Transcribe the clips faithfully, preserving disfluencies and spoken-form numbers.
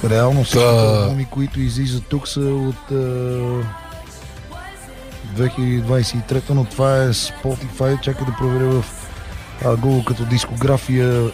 Реално всички Та... албуми, които излизат тук са от uh, две хиляди двадесет и трета, но това е Spotify. Чакай да проверя в uh, Google като дискография.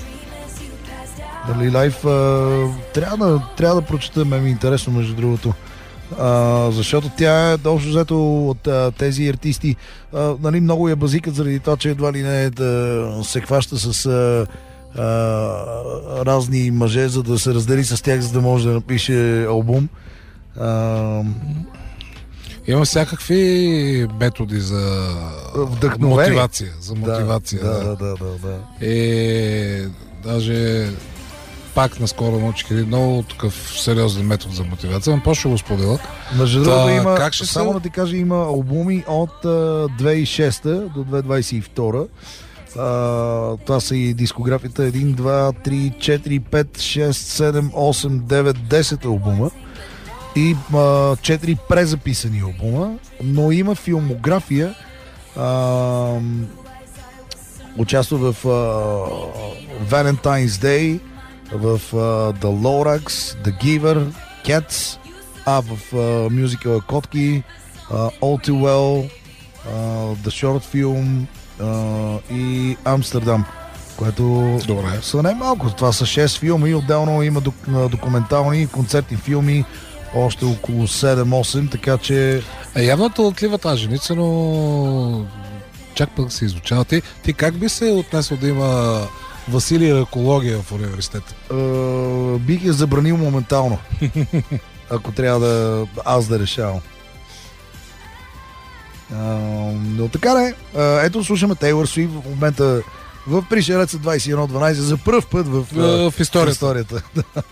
Дали лайф. Uh, трябва, да, трябва да прочета, ме ми е интересно между другото. Uh, защото тя е общо взето от uh, тези артисти. Uh, нали, много я базикат заради това, че едва ли не да се хваща с uh, uh, разни мъже, за да се раздели с тях, за да може да напише албум. Uh, Има всякакви методи за вдъхновение. Мотивация. За мотивация. Да, да, да, да, да. И даже пак наскоро научих един много такъв сериозен метод за мотивация, но по-ще го споделя. Между другото има, как ще само се... да ти кажа, има албуми от uh, две хиляди и шеста до две хиляди двадесет и втора. Uh, това са и дискографията едно, два, три, четири, пет, шест, седем, осем, девет, десет албума и uh, четири презаписани албума, но има филмография. Uh, участва в uh, Valentine's Day, в uh, The Lorax, The Giver, Cats, а в uh, мюзикъла Котки, uh, All Too Well, uh, The Short Film uh, и Амстердам, което Добре. са не малко. Това са шест филма и отделно има док- документални концертни филми, още около седем-осем, така че... Е, явно талантлива тази женица, но чак пък се изучава. Ти, ти как би се отнесъл да има Василия екология в университета? Uh, бих я забранил моментално. Ако трябва да аз да решавам. Uh, но така не. Uh, ето слушаме Тейлър Суифт в момента в Пришелеца двадесет и едно дванадесет за пръв път в, uh, в историята. В историята.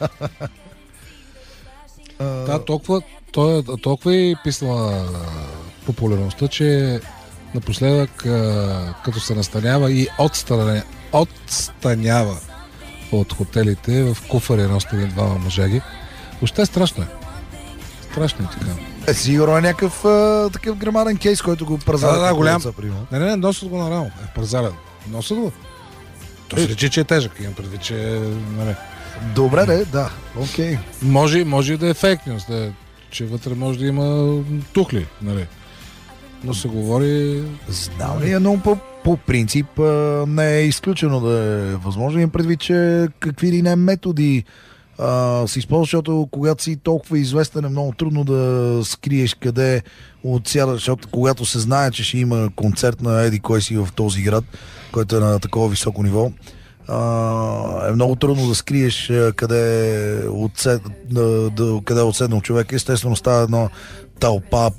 uh, Да, толкова, той, толкова и писна популярността, че напоследък, като се настанява и отстраня, отстанява от хотелите, в куфари носи двама мъжаги. Въобще страшно е. Страшно е така. Е, сигурно е някакъв а, такъв грамаден кейс, който го празарят. Да, да, голям. Деца, не, не, не, носят го на рамо. Е, празарят. Носят го. То се рече, че е тежък. Имам предвид, че... Не, добре, да, да. Окей. Okay. Може, може да е фейк нюс, да, че вътре може да има тухли, нали? Но се говори... Знам ли, но по, по принцип а, не е изключено да е възможно. Имам предвид, че какви ли не методи а, се използва, защото когато си толкова известен е много трудно да скриеш къде от цяла, защото когато се знае, че ще има концерт на еди кой си в този град, който е на такова високо ниво, Uh, е много трудно да скриеш uh, къде, отсед, uh, да, къде е отседнал човек. Естествено става едно тълпа